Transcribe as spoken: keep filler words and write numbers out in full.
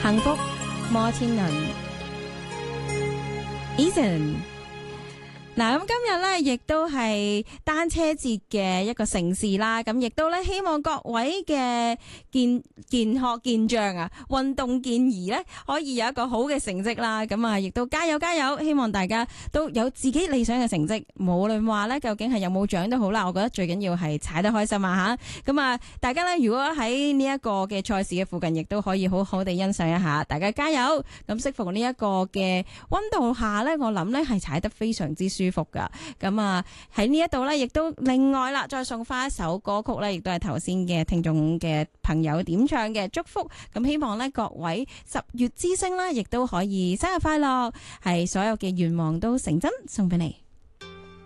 幸福摩天輪 Eason。嗱，咁今日咧亦都係單車節嘅一個盛事啦，咁亦都咧希望各位嘅健健學健將啊，運動健兒咧可以有一個好嘅成績啦，咁啊亦都加油加油，希望大家都有自己理想嘅成績，無論話咧究竟係有冇獎都好啦，我覺得最緊要係踩得開心啊吓，咁啊大家咧如果喺呢一個嘅賽事嘅附近，亦都可以好好地欣賞一下，大家加油！咁適逢呢一個嘅溫度下咧，我諗咧係踩得非常之舒服噶，咁啊喺呢一度咧，亦都另外啦，再送翻一首歌曲咧，亦都係頭先嘅聽眾嘅朋友點唱嘅祝福。咁希望咧各位十月之星啦，亦都可以生日快樂，係所有嘅願望都成真，送俾你。